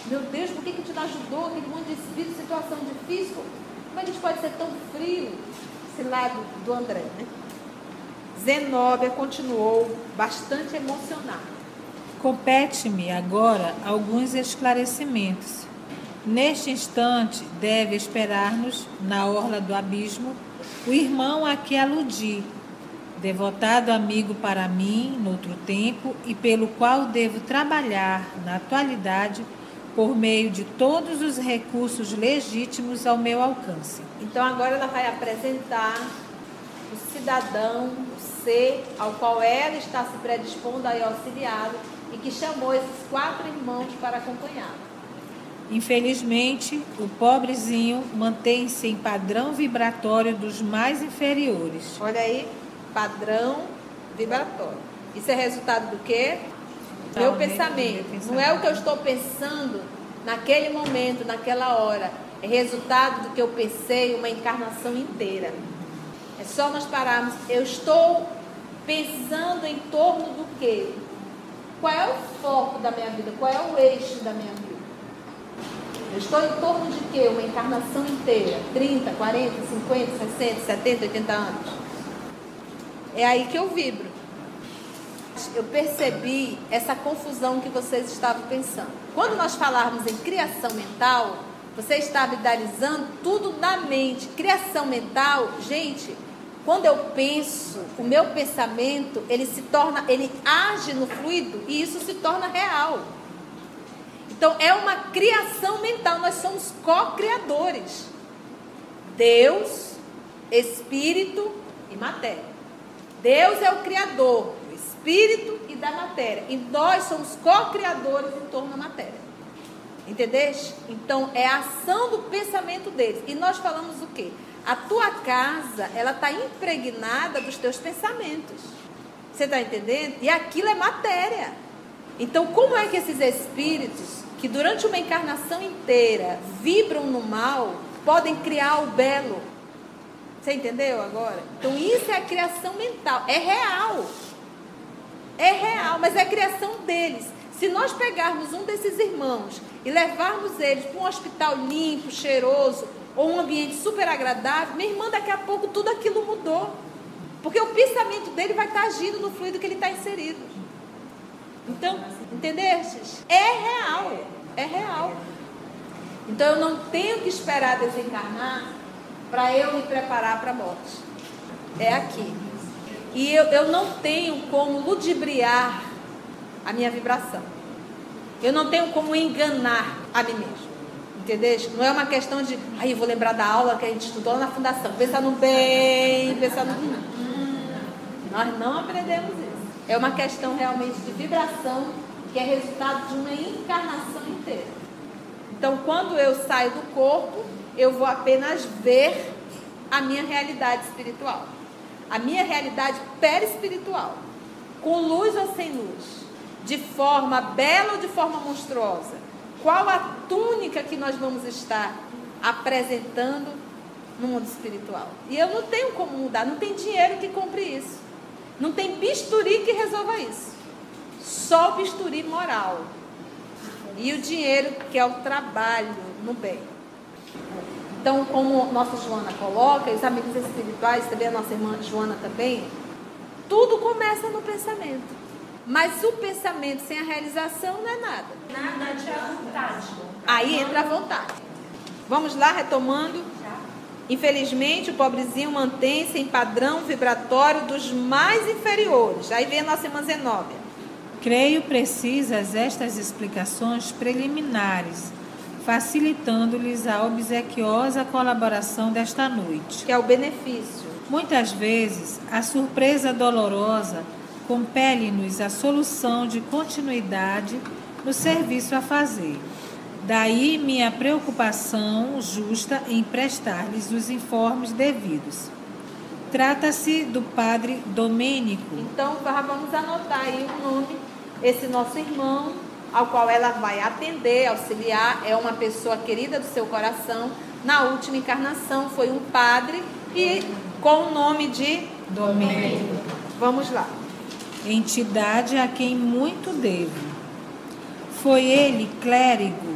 Meu Deus, por que tu não ajudou aquele monte de espírito, situação difícil? Como é que a gente pode ser tão frio? Esse lado do André, né? Zenóbia continuou bastante emocionada. Compete-me agora alguns esclarecimentos. Neste instante, deve esperar-nos, na orla do abismo, o irmão a que aludi, devotado amigo para mim, noutro tempo, e pelo qual devo trabalhar, na atualidade, por meio de todos os recursos legítimos ao meu alcance. Então agora ela vai apresentar o cidadão, o ser ao qual ela está se predispondo a auxiliá-lo e que chamou esses 4 irmãos para acompanhá-la. Infelizmente, o pobrezinho mantém-se em padrão vibratório dos mais inferiores. Olha aí, padrão vibratório. Isso é resultado do quê? Meu pensamento. Não é o que eu estou pensando naquele momento, naquela hora. É resultado do que eu pensei uma encarnação inteira. É só nós pararmos. Eu estou pensando em torno do quê? Qual é o foco da minha vida? Qual é o eixo da minha vida? Eu estou em torno de quê? Uma encarnação inteira. 30, 40, 50, 60, 70, 80 anos. É aí que eu vibro. Eu percebi essa confusão que vocês estavam pensando. Quando nós falarmos em criação mental, você está idealizando tudo na mente. Criação mental, gente, quando eu penso, o meu pensamento, ele age no fluido e isso se torna real. Então, é uma criação mental, nós somos co-criadores. Deus, Espírito e matéria. Deus é o criador do Espírito e da matéria. E nós somos co-criadores em torno da matéria. Entendeste? Então, é a ação do pensamento deles. E nós falamos o quê? A tua casa, ela está impregnada dos teus pensamentos. Você está entendendo? E aquilo é matéria. Então, como é que esses espíritos, que durante uma encarnação inteira vibram no mal, podem criar o belo? Você entendeu agora? Então, isso é a criação mental. É real. É real, mas é a criação deles. Se nós pegarmos um desses irmãos e levarmos eles para um hospital limpo, cheiroso, ou um ambiente super agradável, minha irmã, daqui a pouco tudo aquilo mudou. Porque o pensamento dele vai estar agindo no fluido que ele está inserido. Então, entendestes? É real. É real. Então, eu não tenho que esperar desencarnar para eu me preparar para a morte. É aqui. E eu não tenho como ludibriar a minha vibração. Eu não tenho como enganar a mim mesmo. Entendeu? Não é uma questão de, eu vou lembrar da aula que a gente estudou lá na fundação. Pensar no bem, pensar no... Nós não aprendemos isso. É uma questão realmente de vibração, que é resultado de uma encarnação inteira. Então, quando eu saio do corpo, eu vou apenas ver a minha realidade espiritual. A minha realidade perispiritual. Com luz ou sem luz. De forma bela ou de forma monstruosa. Qual a túnica que nós vamos estar apresentando no mundo espiritual? E eu não tenho como mudar. Não tem dinheiro que compre isso. Não tem bisturi que resolva isso. Só o bisturi moral. E o dinheiro, que é o trabalho no bem. Então, como nossa Joana coloca, os amigos espirituais, também a nossa irmã Joana também, tudo começa no pensamento. Mas o pensamento sem a realização não é nada. Nada de a vontade. Aí entra a vontade. Vamos lá, retomando. Infelizmente, o pobrezinho mantém-se em padrão vibratório dos mais inferiores. Aí vem a nossa irmã Zenóbia. Creio precisas estas explicações preliminares, facilitando-lhes a obsequiosa colaboração desta noite. Que é o benefício. Muitas vezes, a surpresa dolorosa compele-nos a solução de continuidade no serviço a fazer. Daí minha preocupação justa em prestar-lhes os informes devidos. Trata-se do padre Domênico. Então, vamos anotar aí o nome, esse nosso irmão, ao qual ela vai atender, auxiliar, é uma pessoa querida do seu coração. Na última encarnação foi um padre e com o nome de Domênico. Vamos lá. Entidade a quem muito devo. Foi ele clérigo